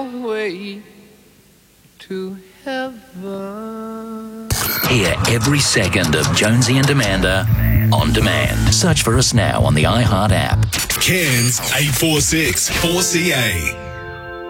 way to heaven. Hear every second of Jonesy and Amanda on demand. Search for us now on the iHeart app. Cairns 846 4CA.